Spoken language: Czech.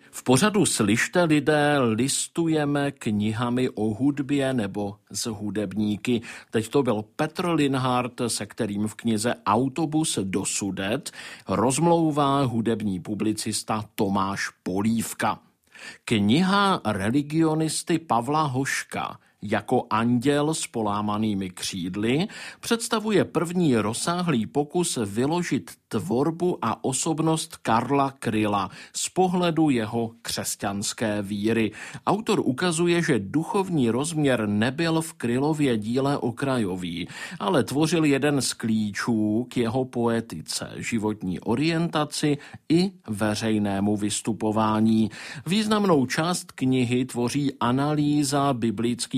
V pořadu Slyšte lidé listujeme knihami o hudbě nebo s hudebníky. Teď to byl Petr Linhart, se kterým v knize Autobus do Sudet rozmlouvá hudební publicista Tomáš Polívka. Kniha religionisty Pavla Hoška Jako anděl s polámanými křídly představuje první rozsáhlý pokus vyložit tvorbu a osobnost Karla Kryla z pohledu jeho křesťanské víry. Autor ukazuje, že duchovní rozměr nebyl v Krylově díle okrajový, ale tvořil jeden z klíčů k jeho poetice, životní orientaci i veřejnému vystupování. Významnou část knihy tvoří analýza biblických